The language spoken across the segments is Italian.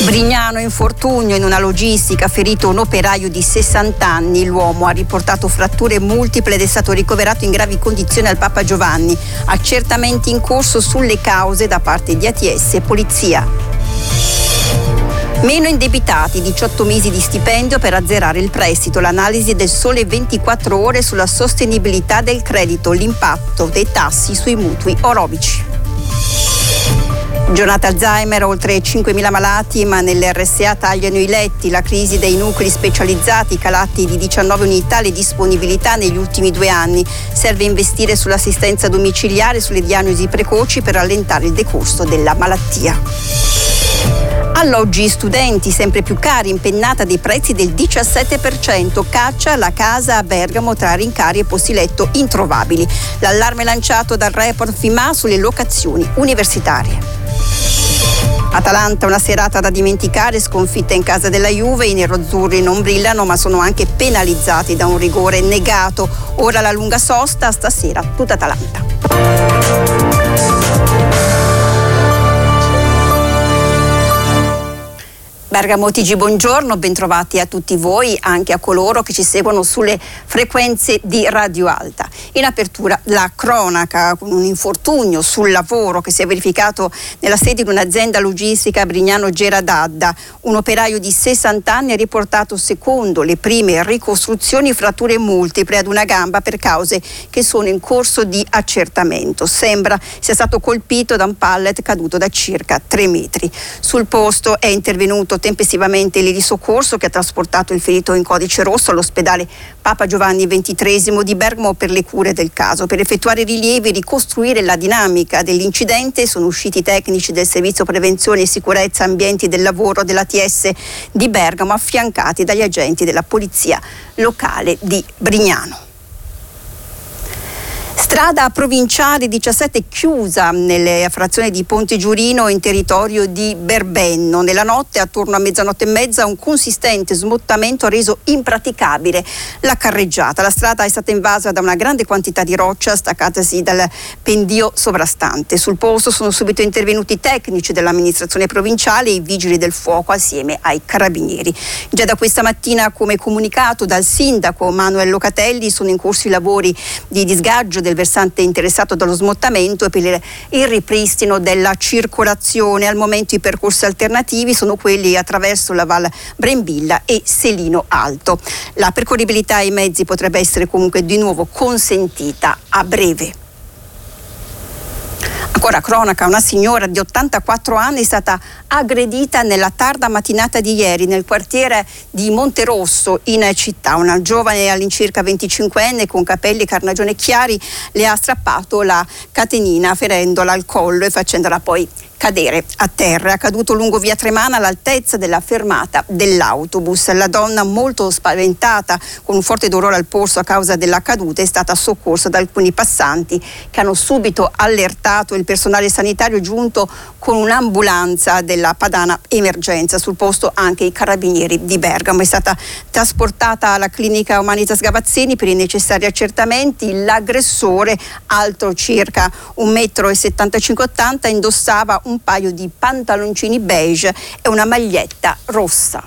Brignano infortunio in una logistica, ferito un operaio di 60 anni. L'uomo ha riportato fratture multiple ed è stato ricoverato in gravi condizioni al Papa Giovanni. Accertamenti in corso sulle cause da parte di ATS e polizia. Meno indebitati, 18 mesi di stipendio per azzerare il prestito. L'analisi del Sole 24 Ore sulla sostenibilità del credito, l'impatto dei tassi sui mutui orobici. Giornata Alzheimer, oltre 5.000 malati, ma nelle RSA tagliano i letti. La crisi dei nuclei specializzati, calati di 19 unità le disponibilità negli ultimi 2 anni. Serve investire sull'assistenza domiciliare e sulle diagnosi precoci per rallentare il decorso della malattia. Alloggi studenti sempre più cari, impennata dei prezzi del 17%, caccia alla casa a Bergamo tra rincari e posti letto introvabili. L'allarme lanciato dal report FIMA sulle locazioni universitarie. Atalanta, una serata da dimenticare, sconfitta in casa della Juve. I neroazzurri non brillano ma sono anche penalizzati da un rigore negato. Ora la lunga sosta, stasera tutta Atalanta. Bergamo TG, buongiorno, bentrovati a tutti voi, anche a coloro che ci seguono sulle frequenze di Radio Alta. In apertura la cronaca con un infortunio sul lavoro che si è verificato nella sede di un'azienda logistica a Brignano Geradadda. Un operaio di 60 anni ha riportato, secondo le prime ricostruzioni, fratture multiple ad una gamba per cause che sono in corso di accertamento. Sembra sia stato colpito da un pallet caduto da circa 3 metri. Sul posto è intervenuto tempestivamente il soccorso che ha trasportato il ferito in codice rosso all'ospedale Papa Giovanni XXIII di Bergamo per le cure del caso. Per effettuare i rilievi e ricostruire la dinamica dell'incidente sono usciti i tecnici del Servizio Prevenzione e Sicurezza Ambienti del Lavoro dell'ATS di Bergamo, affiancati dagli agenti della Polizia Locale di Brignano. Strada provinciale 17 chiusa nelle frazioni di Ponte Giurino in territorio di Berbenno. Nella notte, attorno a mezzanotte e mezza, un consistente smottamento ha reso impraticabile la carreggiata. La strada è stata invasa da una grande quantità di roccia staccatasi dal pendio sovrastante. Sul posto sono subito intervenuti i tecnici dell'amministrazione provinciale e i vigili del fuoco assieme ai carabinieri. Già da questa mattina, come comunicato dal sindaco Manuel Locatelli, sono in corso i lavori di disgaggio del versante interessato dallo smottamento e per il ripristino della circolazione. Al momento i percorsi alternativi sono quelli attraverso la Val Brembilla e Selino Alto. La percorribilità ai mezzi potrebbe essere comunque di nuovo consentita a breve. Ancora cronaca, una signora di 84 anni è stata aggredita nella tarda mattinata di ieri nel quartiere di Monterosso in città. Una giovane all'incirca 25enne con capelli e carnagione chiari le ha strappato la catenina ferendola al collo e facendola poi cadere a terra. È accaduto lungo via Tremana all'altezza della fermata dell'autobus. La donna, molto spaventata, con un forte dolore al polso a causa della caduta, è stata soccorsa da alcuni passanti che hanno subito allertato il personale sanitario giunto con un'ambulanza della Padana Emergenza. Sul posto anche i carabinieri di Bergamo. È stata trasportata alla clinica Humanitas Gavazzini per i necessari accertamenti. L'aggressore, alto circa 1,75 m, indossava un paio di pantaloncini beige e una maglietta rossa.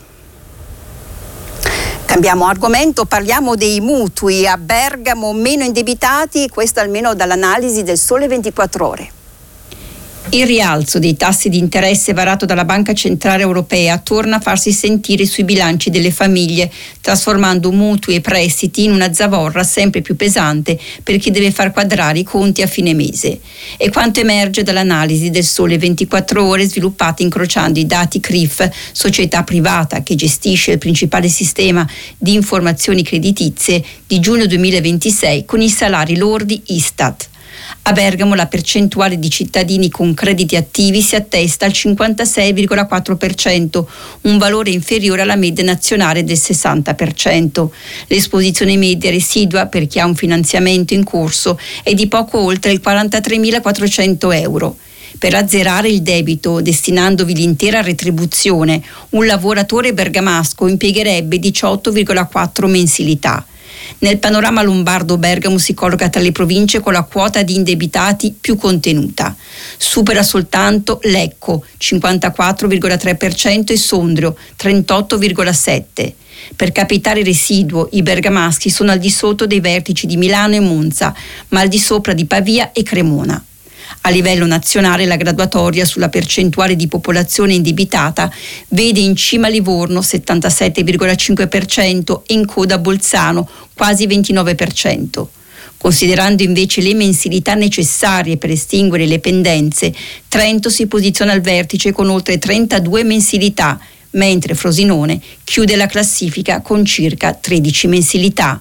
Cambiamo argomento, parliamo dei mutui a Bergamo meno indebitati, questo almeno dall'analisi del Sole 24 Ore. Il rialzo dei tassi di interesse varato dalla Banca Centrale Europea torna a farsi sentire sui bilanci delle famiglie, trasformando mutui e prestiti in una zavorra sempre più pesante per chi deve far quadrare i conti a fine mese. E quanto emerge dall'analisi del Sole 24 Ore sviluppata incrociando i dati CRIF, società privata che gestisce il principale sistema di informazioni creditizie, di giugno 2026 con i salari lordi Istat. A Bergamo la percentuale di cittadini con crediti attivi si attesta al 56,4%, un valore inferiore alla media nazionale del 60%. L'esposizione media residua per chi ha un finanziamento in corso è di poco oltre il 43.400 euro. Per azzerare il debito, destinandovi l'intera retribuzione, un lavoratore bergamasco impiegherebbe 18,4 mensilità. Nel panorama lombardo, Bergamo si colloca tra le province con la quota di indebitati più contenuta. Supera soltanto Lecco, 54,3%, e Sondrio, 38,7%. Per capitale residuo, i bergamaschi sono al di sotto dei vertici di Milano e Monza, ma al di sopra di Pavia e Cremona. A livello nazionale la graduatoria sulla percentuale di popolazione indebitata vede in cima Livorno 77,5% e in coda Bolzano quasi 29%. Considerando invece le mensilità necessarie per estinguere le pendenze, Trento si posiziona al vertice con oltre 32 mensilità, mentre Frosinone chiude la classifica con circa 13 mensilità.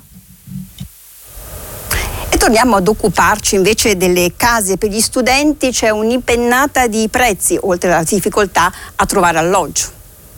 E torniamo ad occuparci invece delle case per gli studenti. C'è un'impennata di prezzi, oltre alla difficoltà a trovare alloggio.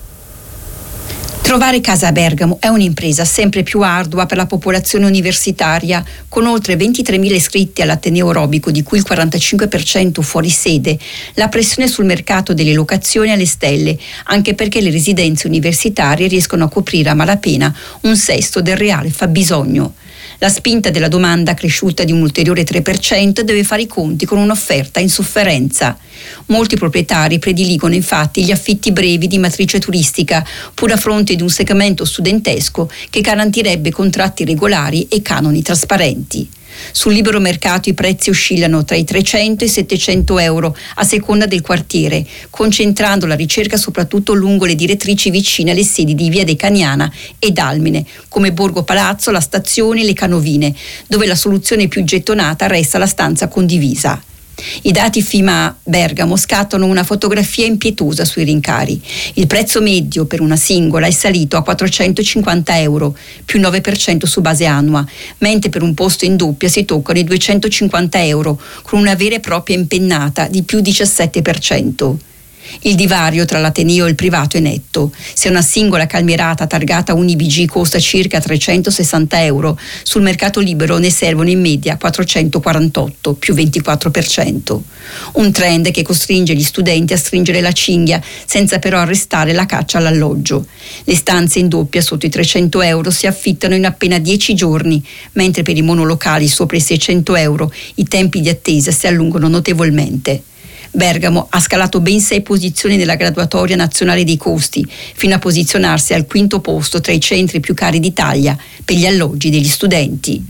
Trovare casa a Bergamo è un'impresa sempre più ardua per la popolazione universitaria, con oltre 23.000 iscritti all'Ateneo Orobico, di cui il 45% fuori sede. La pressione sul mercato delle locazioni è alle stelle, anche perché le residenze universitarie riescono a coprire a malapena un sesto del reale fabbisogno. La spinta della domanda, cresciuta di un ulteriore 3%, deve fare i conti con un'offerta in sofferenza. Molti proprietari prediligono infatti gli affitti brevi di matrice turistica, pur a fronte di un segmento studentesco che garantirebbe contratti regolari e canoni trasparenti. Sul libero mercato i prezzi oscillano tra i 300 e i 700 euro a seconda del quartiere, concentrando la ricerca soprattutto lungo le direttrici vicine alle sedi di Via Decaniana e Dalmine, come Borgo Palazzo, la Stazione e le Canovine, dove la soluzione più gettonata resta la stanza condivisa. I dati FIMA Bergamo scattano una fotografia impietosa sui rincari. Il prezzo medio per una singola è salito a 450 euro, più 9% su base annua, mentre per un posto in doppia si toccano i 250 euro, con una vera e propria impennata di più 17%. Il divario tra l'Ateneo e il privato è netto. Se una singola calmierata targata UniBG costa circa 360 euro, sul mercato libero ne servono in media 448, più 24%. Un trend che costringe gli studenti a stringere la cinghia, senza però arrestare la caccia all'alloggio. Le stanze in doppia sotto i 300 euro si affittano in appena 10 giorni, mentre per i monolocali sopra i 600 euro i tempi di attesa si allungano notevolmente. Bergamo ha scalato ben 6 posizioni nella graduatoria nazionale dei costi, fino a posizionarsi al 5° posto tra i centri più cari d'Italia per gli alloggi degli studenti.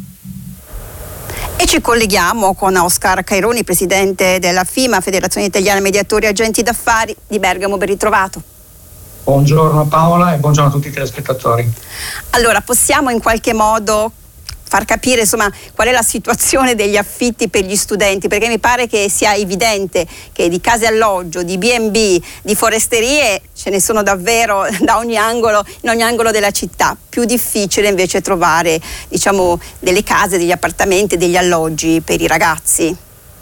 E ci colleghiamo con Oscar Caironi, presidente della FIMA, Federazione Italiana Mediatori e Agenti d'Affari di Bergamo. Ben ritrovato. Buongiorno Paola e buongiorno a tutti i telespettatori. Allora, possiamo in qualche modo far capire insomma qual è la situazione degli affitti per gli studenti, perché mi pare che sia evidente che di case alloggio, di B&B, di foresterie ce ne sono davvero da ogni angolo, in ogni angolo della città. Più difficile invece trovare, diciamo, delle case, degli appartamenti, degli alloggi per i ragazzi.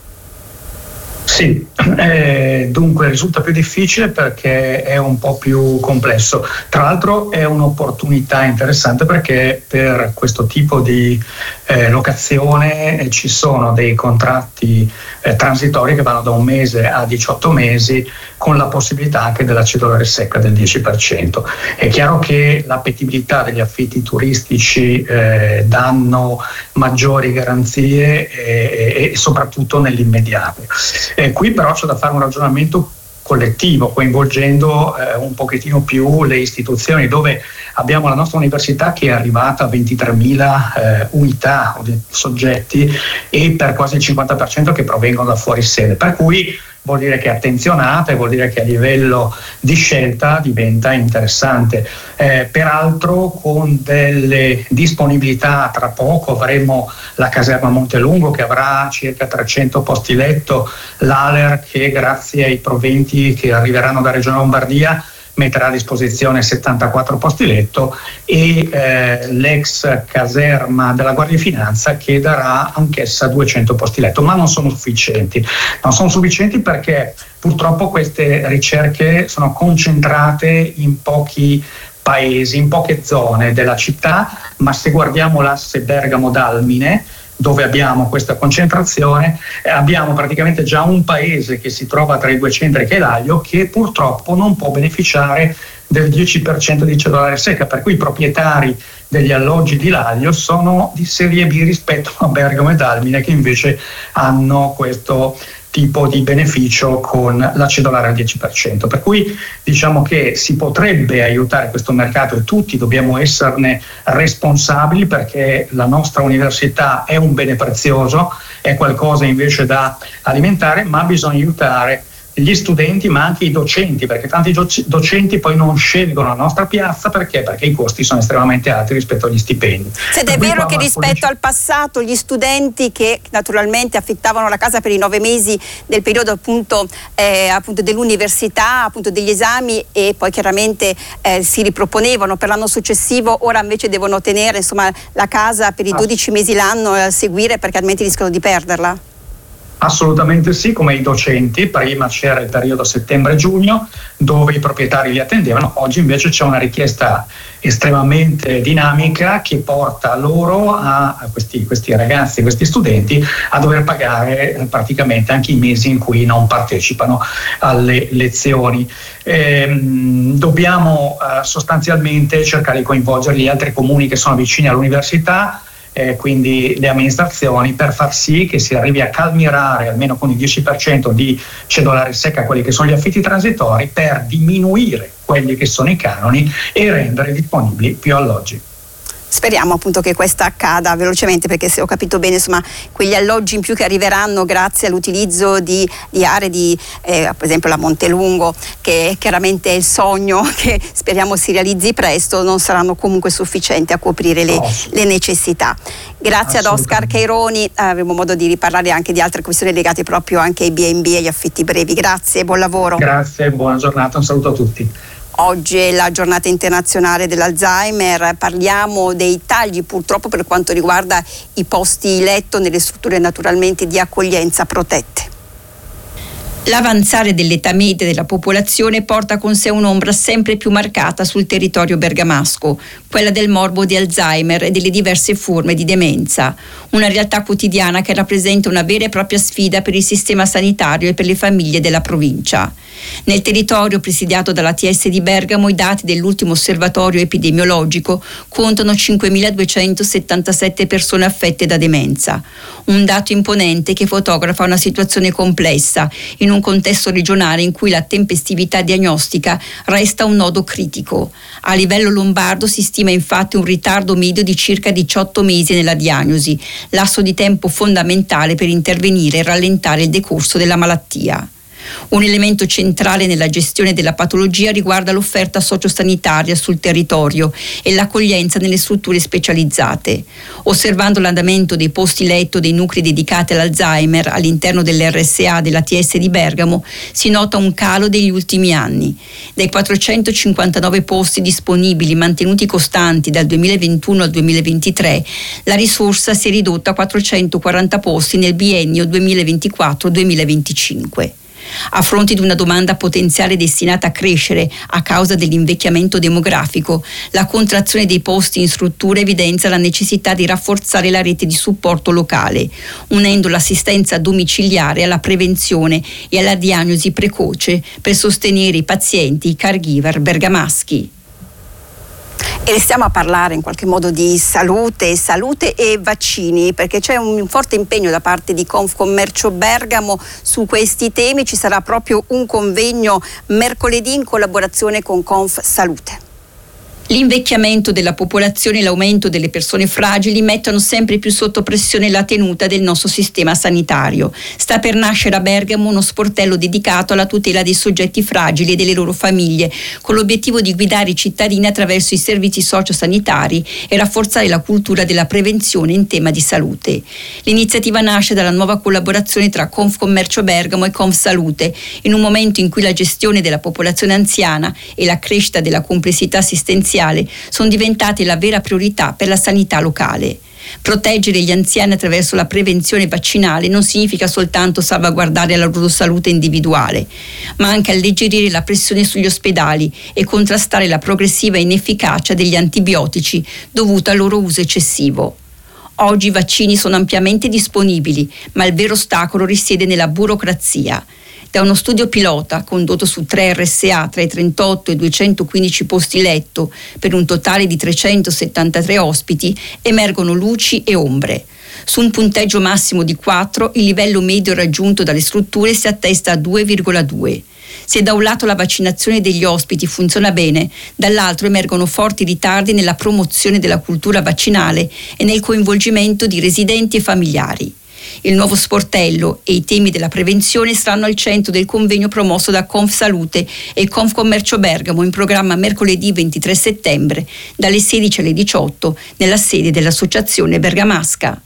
Sì, dunque risulta più difficile perché è un po' più complesso. Tra l'altro è un'opportunità interessante perché per questo tipo di locazione ci sono dei contratti transitori che vanno da 1 mese a 18 mesi con la possibilità anche della cedolare secca del 10%. È chiaro che l'appetibilità degli affitti turistici danno maggiori garanzie e soprattutto nell'immediato. Qui però c'è da fare un ragionamento collettivo, coinvolgendo un pochettino più le istituzioni, dove abbiamo la nostra università che è arrivata a 23.000 unità, soggetti, e per quasi il 50% che provengono da fuori sede, per cui vuol dire che è attenzionata e vuol dire che a livello di scelta diventa interessante. Peraltro con delle disponibilità, tra poco avremo la caserma Montelungo che avrà circa 300 posti letto, l'Aler che grazie ai proventi che arriveranno da Regione Lombardia metterà a disposizione 74 posti letto e l'ex caserma della Guardia di Finanza che darà anch'essa 200 posti letto, ma non sono sufficienti. Non sono sufficienti perché purtroppo queste ricerche sono concentrate in pochi paesi, in poche zone della città, ma se guardiamo l'asse Bergamo-Dalmine, dove abbiamo questa concentrazione, abbiamo praticamente già un paese che si trova tra i 2 centri che è Laglio, che purtroppo non può beneficiare del 10% di cedolare secca, per cui i proprietari degli alloggi di Laglio sono di serie B rispetto a Bergamo e Dalmine, che invece hanno questo tipo di beneficio con la cedolare al 10%, per cui diciamo che si potrebbe aiutare questo mercato e tutti dobbiamo esserne responsabili, perché la nostra università è un bene prezioso, è qualcosa invece da alimentare, ma bisogna aiutare gli studenti ma anche i docenti, perché tanti docenti poi non scelgono la nostra piazza perché i costi sono estremamente alti rispetto agli stipendi. Ed è vero che rispetto al passato gli studenti che naturalmente affittavano la casa per i 9 mesi del periodo appunto dell'università, appunto degli esami, e poi chiaramente si riproponevano per l'anno successivo, ora invece devono tenere la casa per i 12 mesi l'anno a seguire, perché altrimenti rischiano di perderla? Assolutamente sì, come i docenti. Prima c'era il periodo settembre-giugno dove i proprietari li attendevano, oggi invece c'è una richiesta estremamente dinamica che porta loro, a questi ragazzi, questi studenti, a dover pagare praticamente anche i mesi in cui non partecipano alle lezioni. Dobbiamo sostanzialmente cercare di coinvolgere gli altri comuni che sono vicini all'università, quindi le amministrazioni, per far sì che si arrivi a calmierare almeno con il 10% di cedolare secca quelli che sono gli affitti transitori, per diminuire quelli che sono i canoni e rendere disponibili più alloggi. Speriamo appunto che questa accada velocemente, perché se ho capito bene quegli alloggi in più che arriveranno grazie all'utilizzo di aree per esempio la Montelungo, che chiaramente è il sogno che speriamo si realizzi presto, non saranno comunque sufficienti a coprire le necessità. Grazie ad Oscar Cheironi, avremo modo di riparlare anche di altre questioni legate proprio anche ai B&B e agli affitti brevi. Grazie, buon lavoro. Grazie, buona giornata, un saluto a tutti. Oggi è la giornata internazionale dell'Alzheimer, parliamo dei tagli purtroppo per quanto riguarda i posti letto nelle strutture naturalmente di accoglienza protette. L'avanzare dell'età media della popolazione porta con sé un'ombra sempre più marcata sul territorio bergamasco, quella del morbo di Alzheimer e delle diverse forme di demenza. Una realtà quotidiana che rappresenta una vera e propria sfida per il sistema sanitario e per le famiglie della provincia. Nel territorio presidiato dalla ATS di Bergamo, i dati dell'ultimo osservatorio epidemiologico contano 5.277 persone affette da demenza. Un dato imponente che fotografa una situazione complessa in un contesto regionale in cui la tempestività diagnostica resta un nodo critico. A livello lombardo si stima infatti un ritardo medio di circa 18 mesi nella diagnosi, lasso di tempo fondamentale per intervenire e rallentare il decorso della malattia. Un elemento centrale nella gestione della patologia riguarda l'offerta sociosanitaria sul territorio e l'accoglienza nelle strutture specializzate. Osservando l'andamento dei posti letto dei nuclei dedicati all'Alzheimer all'interno dell'RSA della ATS di Bergamo, si nota un calo degli ultimi anni. Dai 459 posti disponibili mantenuti costanti dal 2021 al 2023, la risorsa si è ridotta a 440 posti nel biennio 2024-2025. A fronte di una domanda potenziale destinata a crescere a causa dell'invecchiamento demografico, la contrazione dei posti in strutture evidenzia la necessità di rafforzare la rete di supporto locale, unendo l'assistenza domiciliare alla prevenzione e alla diagnosi precoce per sostenere i pazienti, i caregiver bergamaschi. E restiamo a parlare in qualche modo di salute e vaccini, perché c'è un forte impegno da parte di Confcommercio Bergamo su questi temi. Ci sarà proprio un convegno mercoledì in collaborazione con Conf Salute. L'invecchiamento della popolazione e l'aumento delle persone fragili mettono sempre più sotto pressione la tenuta del nostro sistema sanitario. Sta per nascere a Bergamo uno sportello dedicato alla tutela dei soggetti fragili e delle loro famiglie, con l'obiettivo di guidare i cittadini attraverso i servizi sociosanitari e rafforzare la cultura della prevenzione in tema di salute. L'iniziativa nasce dalla nuova collaborazione tra Confcommercio Bergamo e Conf Salute, in un momento in cui la gestione della popolazione anziana e la crescita della complessità assistenziale sono diventate la vera priorità per la sanità locale. Proteggere gli anziani attraverso la prevenzione vaccinale non significa soltanto salvaguardare la loro salute individuale, ma anche alleggerire la pressione sugli ospedali e contrastare la progressiva inefficacia degli antibiotici dovuta al loro uso eccessivo. Oggi i vaccini sono ampiamente disponibili, ma il vero ostacolo risiede nella burocrazia. Da uno studio pilota condotto su 3 RSA tra i 38 e i 215 posti letto per un totale di 373 ospiti emergono luci e ombre. Su un punteggio massimo di 4 il livello medio raggiunto dalle strutture si attesta a 2,2. Se da un lato la vaccinazione degli ospiti funziona bene, dall'altro emergono forti ritardi nella promozione della cultura vaccinale e nel coinvolgimento di residenti e familiari. Il nuovo sportello e i temi della prevenzione saranno al centro del convegno promosso da Confsalute e Confcommercio Bergamo in programma mercoledì 23 settembre dalle 16 alle 18 nella sede dell'Associazione Bergamasca.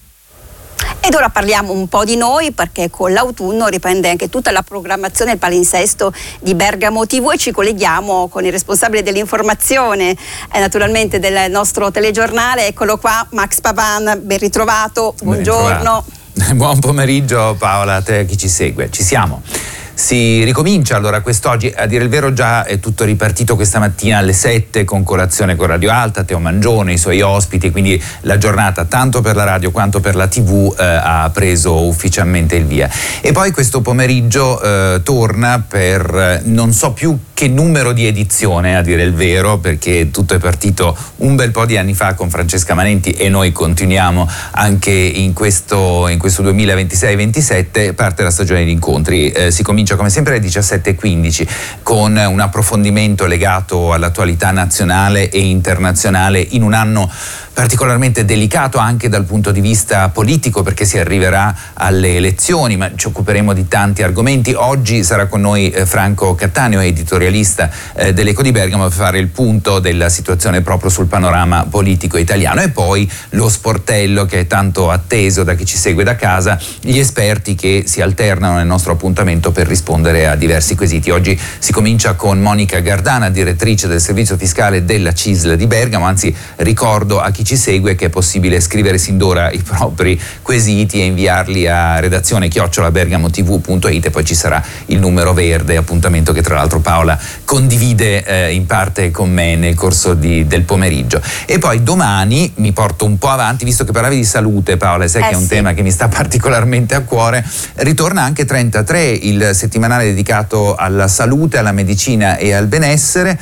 Ed ora parliamo un po' di noi, perché con l'autunno riprende anche tutta la programmazione del palinsesto di Bergamo TV e ci colleghiamo con il responsabile dell'informazione naturalmente del nostro telegiornale. Eccolo qua, Max Pavan, ben ritrovato, buongiorno. Buon pomeriggio Paola, a te e a chi ci segue. Ci siamo. Si ricomincia allora quest'oggi, a dire il vero già è tutto ripartito questa mattina alle 7 con colazione con Radio Alta, Teo Mangione, i suoi ospiti, quindi la giornata tanto per la radio quanto per la TV ha preso ufficialmente il via. E poi questo pomeriggio torna per non so più che numero di edizione, a dire il vero, perché tutto è partito un bel po' di anni fa con Francesca Manenti e noi continuiamo anche in questo 2026-27, parte la stagione di incontri. Si comincia come sempre alle 17:15 con un approfondimento legato all'attualità nazionale e internazionale in un anno particolarmente delicato anche dal punto di vista politico, perché si arriverà alle elezioni, ma ci occuperemo di tanti argomenti. Oggi sarà con noi Franco Cattaneo, editorialista dell'Eco di Bergamo, per fare il punto della situazione proprio sul panorama politico italiano, e poi lo sportello che è tanto atteso da chi ci segue da casa, gli esperti che si alternano nel nostro appuntamento per rispondere a diversi quesiti. Oggi si comincia con Monica Gardana, direttrice del servizio fiscale della CISL di Bergamo. Anzi, ricordo a chi ci segue che è possibile scrivere sin d'ora i propri quesiti e inviarli a redazione@bergamotv.it, e poi ci sarà il numero verde, appuntamento che tra l'altro Paola condivide in parte con me nel corso del pomeriggio. E poi domani mi porto un po' avanti, visto che parlavi di salute, Paola, sai che è un tema che mi sta particolarmente a cuore. Ritorna anche 33, il settimanale dedicato alla salute, alla medicina e al benessere.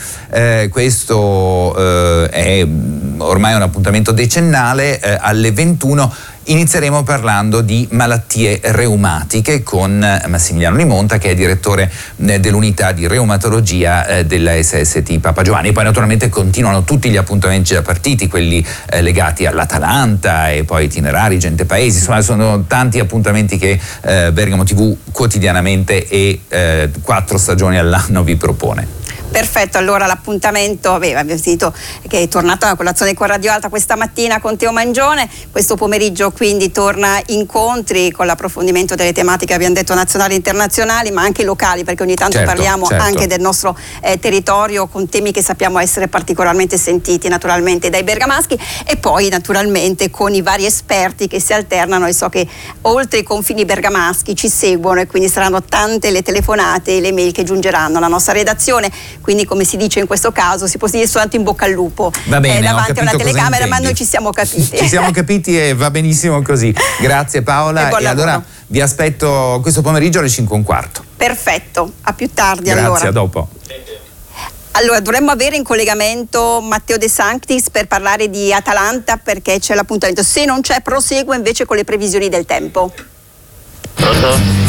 Questo è ormai un appuntamento decennale. Alle 21 inizieremo parlando di malattie reumatiche con Massimiliano Limonta, che è direttore dell'unità di reumatologia della SST Papa Giovanni. E poi naturalmente continuano tutti gli appuntamenti già partiti, quelli legati all'Atalanta e poi itinerari, gente paesi, insomma sono tanti appuntamenti che Bergamo TV quotidianamente e 4 stagioni all'anno vi propone. Perfetto, allora l'appuntamento, abbiamo sentito che è tornata la colazione con Radio Alta questa mattina con Teo Mangione, questo pomeriggio quindi torna incontri con l'approfondimento delle tematiche, abbiamo detto, nazionali e internazionali, ma anche locali, perché ogni tanto parliamo anche del nostro territorio con temi che sappiamo essere particolarmente sentiti naturalmente dai bergamaschi, e poi naturalmente con i vari esperti che si alternano, e so che oltre i confini bergamaschi ci seguono, e quindi saranno tante le telefonate e le mail che giungeranno alla nostra redazione. Quindi, come si dice in questo caso, si può dire soltanto in bocca al lupo. Va bene, davanti a una telecamera, ma noi ci siamo capiti. Ci siamo capiti e va benissimo così. Grazie Paola, e allora vi aspetto questo pomeriggio alle 5:15. Perfetto, a più tardi. Grazie, allora. a dopo. Allora, dovremmo avere in collegamento Matteo De Sanctis per parlare di Atalanta, perché c'è l'appuntamento. Se non c'è, proseguo invece con le previsioni del tempo. Pronto?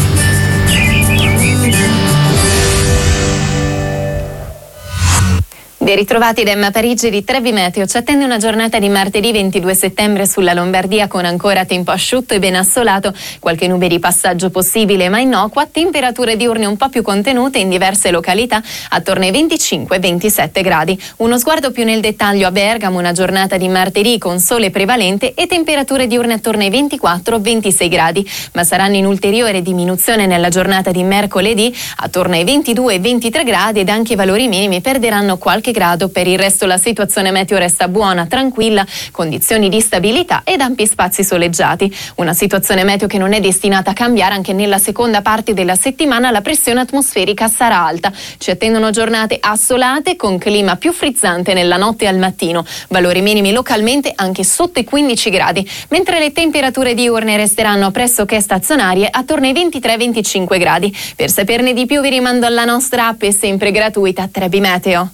Ben ritrovati da Emma Parigi di Trevi Meteo. Ci attende una giornata di martedì 22 settembre sulla Lombardia con ancora tempo asciutto e ben assolato, qualche nube di passaggio possibile ma innocua, temperature diurne un po' più contenute in diverse località attorno ai 25-27 gradi. Uno sguardo più nel dettaglio a Bergamo, una giornata di martedì con sole prevalente e temperature diurne attorno ai 24-26 gradi, ma saranno in ulteriore diminuzione nella giornata di mercoledì attorno ai 22-23 gradi, ed anche i valori minimi perderanno qualche grado grado. Per il resto la situazione meteo resta buona, tranquilla, condizioni di stabilità ed ampi spazi soleggiati. Una situazione meteo che non è destinata a cambiare anche nella seconda parte della settimana. La pressione atmosferica sarà alta. Ci attendono giornate assolate con clima più frizzante nella notte e al mattino. Valori minimi localmente anche sotto i 15 gradi, mentre le temperature diurne resteranno pressoché stazionarie attorno ai 23-25 gradi. Per saperne di più vi rimando alla nostra app sempre gratuita Trebi Meteo.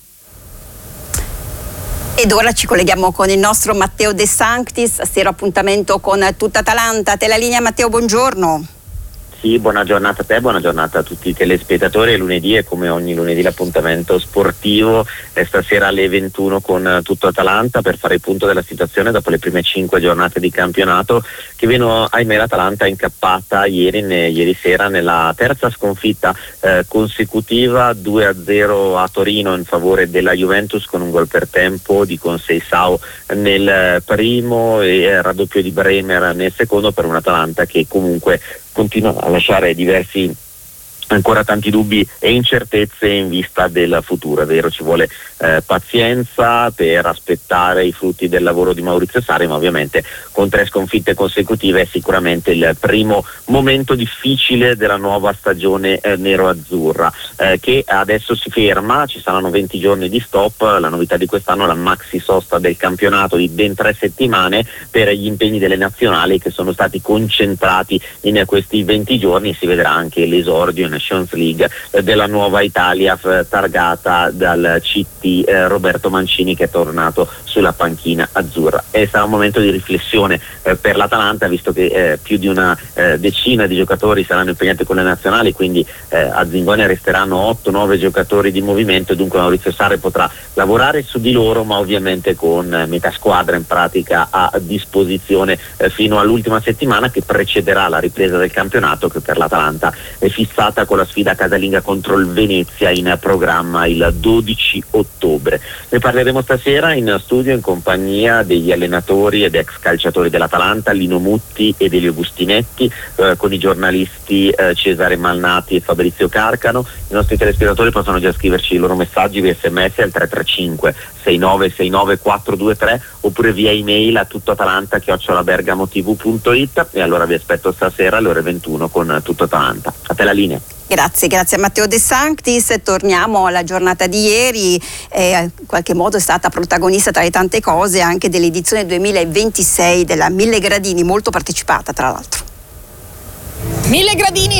Ed ora ci colleghiamo con il nostro Matteo De Sanctis, stasera appuntamento con tutta Atalanta. A te la linea, Matteo, buongiorno. Sì, buona giornata a te, buona giornata a tutti i telespettatori. Lunedì è come ogni lunedì l'appuntamento sportivo, è stasera alle 21 con tutto Atalanta per fare il punto della situazione dopo le prime 5 giornate di campionato che vedono, ahimè, l'Atalanta incappata ieri sera nella terza sconfitta consecutiva, 2-0 a Torino in favore della Juventus con un gol per tempo di Conceição nel primo e raddoppio di Bremer nel secondo, per un'Atalanta che comunque continua a lasciare ancora tanti dubbi e incertezze in vista del futuro. È vero, ci vuole pazienza per aspettare i frutti del lavoro di Maurizio Sarri, ma ovviamente con 3 sconfitte consecutive è sicuramente il primo momento difficile della nuova stagione nero-azzurra che adesso si ferma. Ci saranno 20 giorni di stop. La novità di quest'anno è la maxi sosta del campionato di ben 3 settimane per gli impegni delle nazionali che sono stati concentrati in questi 20 giorni. Si vedrà anche l'esordio in Nations League della nuova Italia targata dal CT Roberto Mancini, che è tornato sulla panchina azzurra. E sarà un momento di riflessione per l'Atalanta, visto che più di una decina di giocatori saranno impegnati con le nazionali, quindi a Zingonia resteranno 8-9 giocatori di movimento e dunque Maurizio Sarri potrà lavorare su di loro, ma ovviamente con metà squadra in pratica a disposizione fino all'ultima settimana che precederà la ripresa del campionato, che per l'Atalanta è fissata con la sfida casalinga contro il Venezia in programma il 12 ottobre. Ne parleremo stasera in studio in compagnia degli allenatori ed ex calciatori dell'Atalanta, Lino Mutti ed Elio Bustinetti, con i giornalisti Cesare Malnati e Fabrizio Carcano. I nostri telespettatori possono già scriverci i loro messaggi via SMS al 335 6969 423 oppure via email a tuttoatalanta@bergamotv.it, e allora vi aspetto stasera alle ore 21 con Tutto Atalanta. A te la linea. Grazie a Matteo De Sanctis. Torniamo alla giornata di ieri, in qualche modo è stata protagonista tra le tante cose anche dell'edizione 2026 della Mille Gradini, molto partecipata tra l'altro. Mille Gradini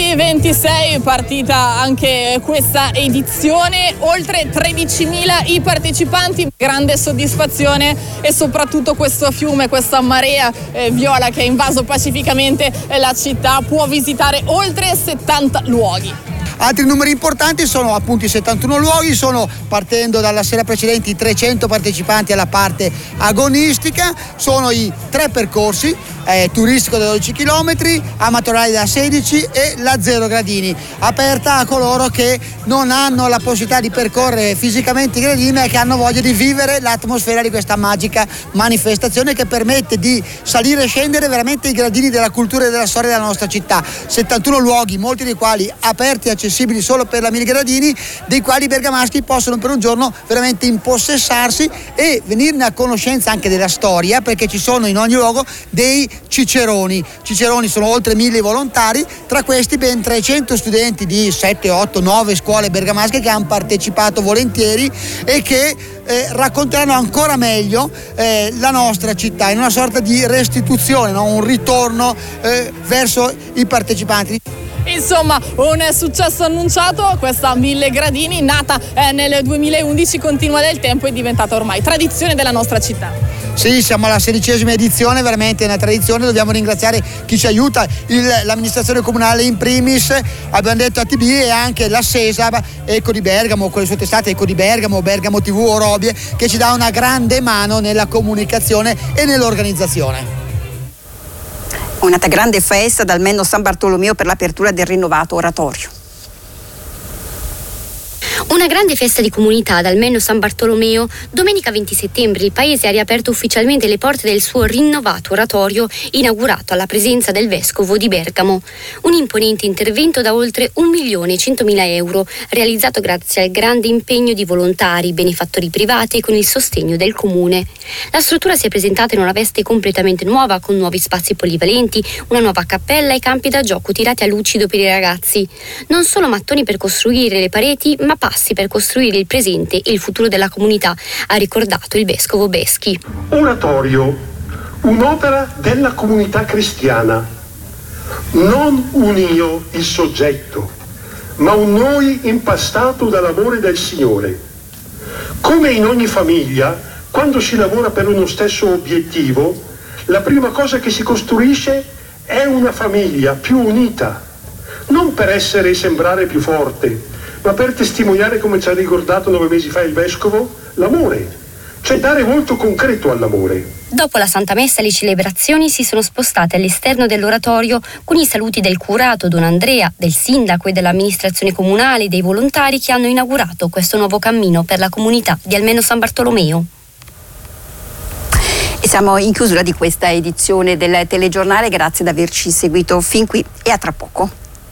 2026, partita anche questa edizione, oltre 13.000 i partecipanti, grande soddisfazione e soprattutto questo fiume, questa marea viola che ha invaso pacificamente la città, può visitare oltre 70 luoghi. Altri numeri importanti sono appunto i 71 luoghi, sono, partendo dalla sera precedente, i 300 partecipanti alla parte agonistica, sono i 3 percorsi, turistico da 12 km, amatoriale da 16 e la 0 gradini, aperta a coloro che non hanno la possibilità di percorrere fisicamente i gradini ma che hanno voglia di vivere l'atmosfera di questa magica manifestazione che permette di salire e scendere veramente i gradini della cultura e della storia della nostra città. 71 luoghi, molti dei quali aperti e accessibili solo per la Mille Gradini, dei quali i bergamaschi possono per un giorno veramente impossessarsi e venirne a conoscenza anche della storia, perché ci sono in ogni luogo dei ciceroni. Ciceroni sono oltre 1000 volontari, tra questi ben 300 studenti di 7, 8, 9 scuole bergamasche che hanno partecipato volentieri e che racconteranno ancora meglio la nostra città in una sorta di restituzione, no? Un ritorno verso i partecipanti. Insomma, un successo annunciato, questa Mille Gradini nata nel 2011, continua nel tempo e è diventata ormai tradizione della nostra città. Sì, siamo alla 16ª edizione, veramente una tradizione, dobbiamo ringraziare chi ci aiuta, l'amministrazione comunale in primis, abbiamo detto ATB e anche la SESAB, Eco di Bergamo, con le sue testate Eco di Bergamo, Bergamo TV, Orobie, che ci dà una grande mano nella comunicazione e nell'organizzazione. Una grande festa dal Menno San Bartolomeo per l'apertura del rinnovato oratorio. Una grande festa di comunità ad Almeno San Bartolomeo. Domenica 20 settembre il paese ha riaperto ufficialmente le porte del suo rinnovato oratorio, inaugurato alla presenza del vescovo di Bergamo. Un imponente intervento da oltre 1.100.000 euro, realizzato grazie al grande impegno di volontari, benefattori privati e con il sostegno del comune. La struttura si è presentata in una veste completamente nuova, con nuovi spazi polivalenti, una nuova cappella e campi da gioco tirati a lucido per i ragazzi. Non solo mattoni per costruire le pareti, ma passi per costruire il presente e il futuro della comunità, ha ricordato il vescovo Beschi. Oratorio, un'opera della comunità cristiana, non un io, il soggetto, ma un noi impastato dall'amore del Signore. Come in ogni famiglia, quando si lavora per uno stesso obiettivo, la prima cosa che si costruisce è una famiglia più unita, non per essere e sembrare più forte, ma per testimoniare, come ci ha ricordato 9 mesi fa il vescovo, l'amore, cioè dare volto concreto all'amore. Dopo la Santa Messa le celebrazioni si sono spostate all'esterno dell'oratorio con i saluti del curato Don Andrea, del sindaco e dell'amministrazione comunale e dei volontari che hanno inaugurato questo nuovo cammino per la comunità di Almeno San Bartolomeo. E siamo in chiusura di questa edizione del telegiornale, grazie di averci seguito fin qui e a tra poco.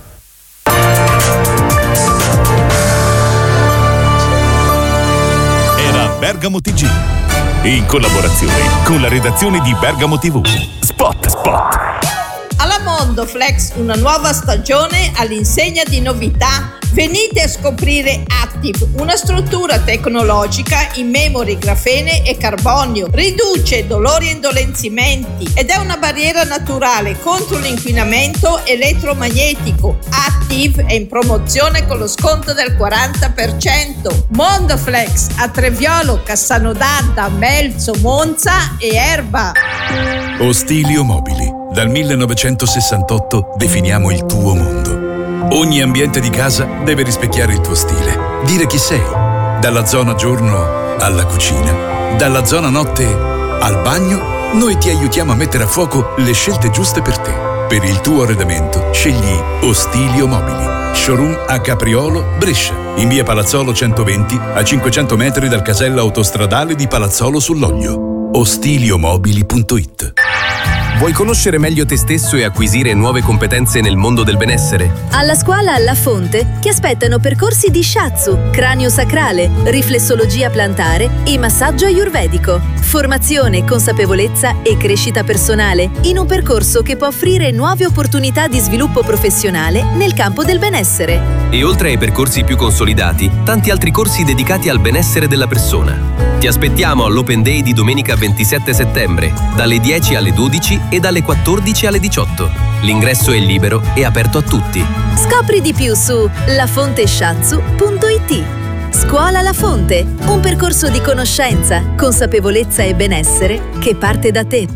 Bergamo TG, in collaborazione con la redazione di Bergamo TV. Spot. Alla Mondoflex una nuova stagione all'insegna di novità. Venite a scoprire Active, una struttura tecnologica in memory, grafene e carbonio. Riduce dolori e indolenzimenti ed è una barriera naturale contro l'inquinamento elettromagnetico. Active è in promozione con lo sconto del 40%. Mondoflex a Treviolo, Cassano d'Adda, Melzo, Monza e Erba. Ostilio Mobili. Dal 1968 definiamo il tuo mondo. Ogni ambiente di casa deve rispecchiare il tuo stile, dire chi sei. Dalla zona giorno alla cucina, dalla zona notte al bagno, noi ti aiutiamo a mettere a fuoco le scelte giuste per te. Per il tuo arredamento scegli Ostilio Mobili. Showroom a Capriolo, Brescia, in via Palazzolo 120, a 500 metri dal casello autostradale di Palazzolo sull'Oglio. Ostiliomobili.it. Vuoi conoscere meglio te stesso e acquisire nuove competenze nel mondo del benessere? Alla scuola La Fonte ti aspettano percorsi di shiatsu, cranio sacrale, riflessologia plantare e massaggio ayurvedico. Formazione, consapevolezza e crescita personale in un percorso che può offrire nuove opportunità di sviluppo professionale nel campo del benessere. E oltre ai percorsi più consolidati, tanti altri corsi dedicati al benessere della persona. Ti aspettiamo all'Open Day di domenica 27 settembre, dalle 10 alle 12 e dalle 14 alle 18. L'ingresso è libero e aperto a tutti. Scopri di più su lafonteshatsu.it. Scuola La Fonte, un percorso di conoscenza, consapevolezza e benessere che parte da te.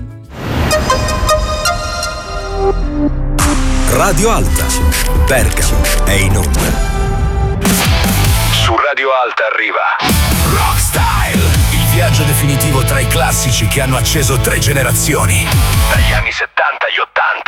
Radio Alta, Bergamo è in onda. Su Radio Alta arriva Rockstyle, il viaggio definitivo tra i classici che hanno acceso 3 generazioni. Dagli anni 70